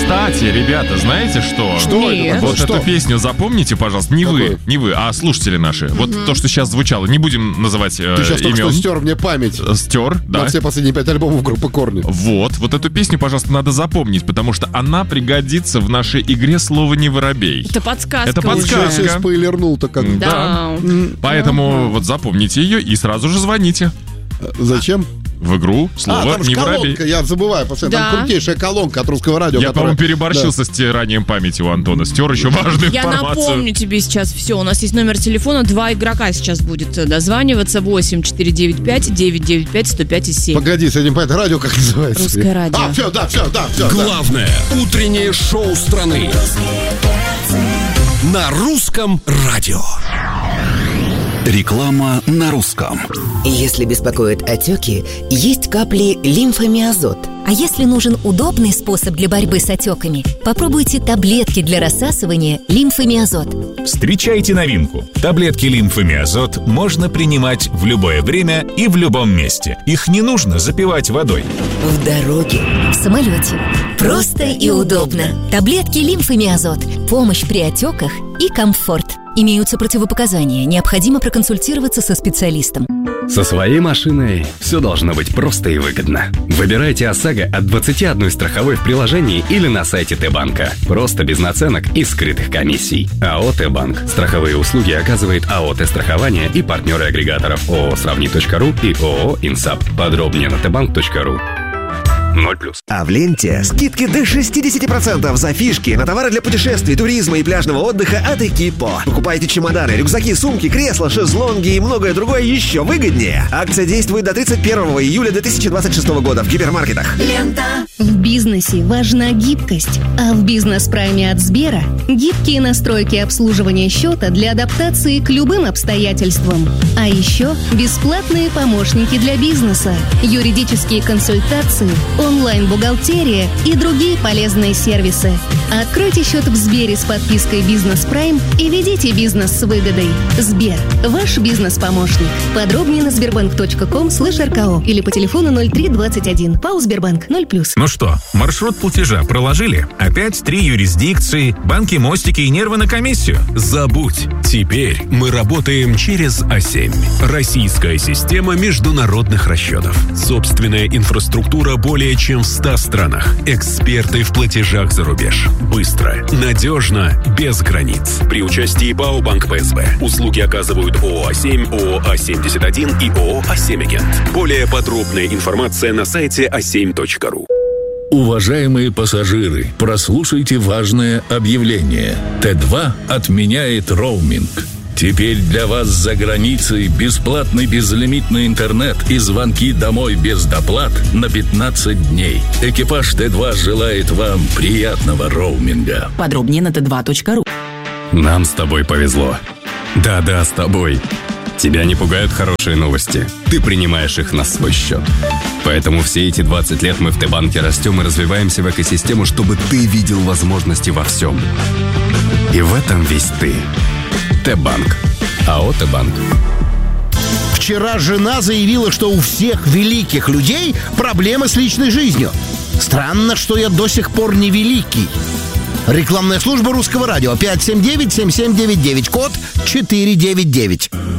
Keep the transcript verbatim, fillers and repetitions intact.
Кстати, ребята, знаете что? Что это? Вот Что? эту песню запомните, пожалуйста. Не Какую? вы, не вы, а слушатели наши. Вот то, что сейчас звучало. Не будем называть э, Ты сейчас только что имен. стер мне память Стер, да. на все последние пять альбомов группы Корни. Вот, вот эту песню, пожалуйста, надо запомнить, потому что она пригодится в нашей игре «Слово не воробей». Это подсказка. Это уже. подсказка. Сейчас я спойлернул-то как. Да. Поэтому вот запомните ее и сразу же звоните Зачем? в игру А, «Слово там же не воробей». колонка, я забываю постоянно. Да. Там крутейшая колонка от русского радио. Я, которая- по-моему, переборщил со стиранием памяти у Антона. Стер еще важную Я информацию. напомню тебе сейчас все. У нас есть номер телефона. Два игрока сейчас будет дозваниваться. восемь четыре девять пять девять девять пять сто пять и семь. Погоди, с этим понятно, радио как называется? Русское радио. А, все, да, все, да, все. Главное утреннее шоу страны на русском радио. Реклама на русском. Если беспокоят отеки, есть капли лимфомиазот. А если нужен удобный способ для борьбы с отеками, попробуйте таблетки для рассасывания лимфомиазот. Встречайте новинку. Таблетки лимфомиазот можно принимать в любое время и в любом месте. Их не нужно запивать водой. В дороге. В самолете. Просто и удобно. Таблетки лимфомиазот. Помощь при отеках и комфорт. Имеются противопоказания. Необходимо проконсультироваться со специалистом. Со своей машиной все должно быть просто и выгодно. Выбирайте ОСАГО от двадцати одной страховой в приложении или на сайте Т-банка. Просто без наценок и скрытых комиссий. АО Т-банк. Страховые услуги оказывает АО Т-страхование и партнеры агрегаторов ООО «Сравни.ру» и ООО «Инсап». Подробнее на тбанк точка ру. ноль плюс. А в ленте скидки до шестьдесят процентов за фишки на товары для путешествий, туризма и пляжного отдыха от Экипо. Покупайте чемоданы, рюкзаки, сумки, кресла, шезлонги и многое другое еще выгоднее. Акция действует до тридцать первого июля две тысячи двадцать шестого года в гипермаркетах. Лента. В бизнесе важна гибкость, а в бизнес-прайме от Сбера гибкие настройки обслуживания счета для адаптации к любым обстоятельствам. А еще бесплатные помощники для бизнеса, юридические консультации, онлайн-бухгалтерия и другие полезные сервисы. Откройте счет в Сбере с подпиской «Бизнес Прайм» и ведите бизнес с выгодой. Сбер – ваш бизнес-помощник. Подробнее на сбербанк точка ком слэш эр ка о или по телефону ноль три двадцать один. ПАО «Сбербанк» ноль плюс. Ну что, маршрут платежа проложили? Опять три юрисдикции, банки, мостики и нервы на комиссию? Забудь. Теперь мы работаем через А семь. Российская система международных расчетов. Собственная инфраструктура более чем в ста странах. Эксперты в платежах за рубеж. Быстро, надежно, без границ. При участии ПАО «Банк Пэ Эс Бэ». Услуги оказывают ООО «А семь», ООО «А семьдесят один» и ООО «А семь Агент». Более подробная информация на сайте а семь точка ру. Уважаемые пассажиры, прослушайте важное объявление. Тэ два отменяет роуминг. Теперь для вас за границей бесплатный безлимитный интернет и звонки домой без доплат на пятнадцать дней. Экипаж Тэ два желает вам приятного роуминга. Подробнее на тэ два точка ру. Нам с тобой повезло. Да-да, с тобой. Тебя не пугают хорошие новости. Ты принимаешь их на свой счет. Поэтому все эти двадцать лет мы в Т-банке растем и развиваемся в экосистему, чтобы ты видел возможности во всем. И в этом весь ты. Т-банк. АО Т-банк. Вчера жена заявила, что у всех великих людей проблемы с личной жизнью. Странно, что я до сих пор не великий. Рекламная служба Русского радио. пять семь девять семь семь девять девять. Код четыре девять девять.